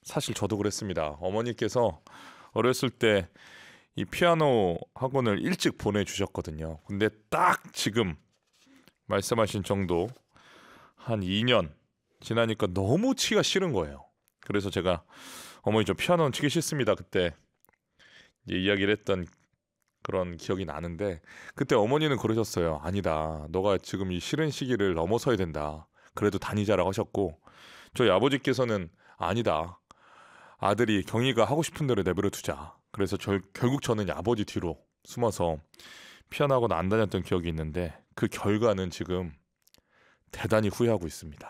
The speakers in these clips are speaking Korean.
사실 저도 그랬습니다. 어머니께서 어렸을 때 이 피아노 학원을 일찍 보내주셨거든요. 근데 딱 지금 말씀하신 정도 한 2년 지나니까 너무 치기가 싫은 거예요. 그래서 제가 어머니 저 피아노는 치기 싫습니다. 그때 이제 이야기를 했던 그런 기억이 나는데 그때 어머니는 그러셨어요. 아니다. 너가 지금 이 싫은 시기를 넘어서야 된다. 그래도 다니자라고 하셨고 저희 아버지께서는 아니다. 아들이 경희가 하고 싶은 대로 내버려 두자. 그래서 결국 저는 아버지 뒤로 숨어서 피아노 학원 안 다녔던 기억이 있는데 그 결과는 지금 대단히 후회하고 있습니다.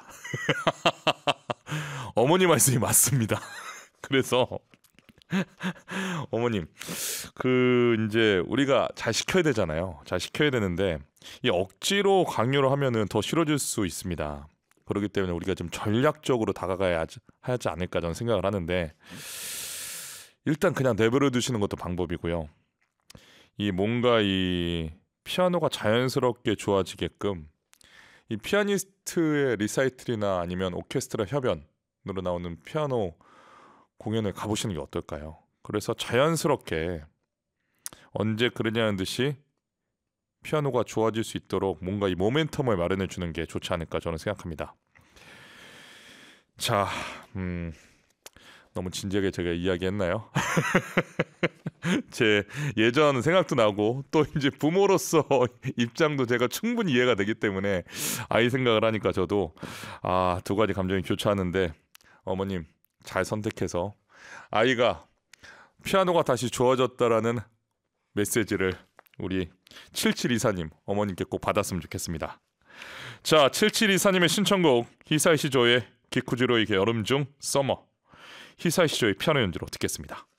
어머니 말씀이 맞습니다. 그래서 어머님 이제 우리가 잘 시켜야 되잖아요. 잘 시켜야 되는데 이 억지로 강요를 하면은 더 싫어질 수 있습니다. 그렇기 때문에 우리가 좀 전략적으로 다가가야 하지 않을까 저는 생각을 하는데 일단 그냥 내버려 두시는 것도 방법이고요. 이 뭔가 이 피아노가 자연스럽게 좋아지게끔 이 피아니스트의 리사이틀이나 아니면 오케스트라 협연으로 나오는 피아노 공연을 가보시는 게 어떨까요? 그래서 자연스럽게 언제 그러냐는 듯이 피아노가 좋아질 수 있도록 뭔가 이 모멘텀을 마련해 주는 게 좋지 않을까 저는 생각합니다. 자, 너무 진지하게 제가 이야기했나요? 제 예전 생각도 나고 또 이제 부모로서 입장도 제가 충분히 이해가 되기 때문에 아이 생각을 하니까 저도 두 가지 감정이 교차하는데 어머님 잘 선택해서 아이가 피아노가 다시 좋아졌다라는 메시지를 우리 7724님 어머님께 꼭 받았으면 좋겠습니다. 자, 7724님의 신청곡 히사이시조의 기쿠지로의 여름 중 서머, 히사이시조의 피아노 연주로 듣겠습니다.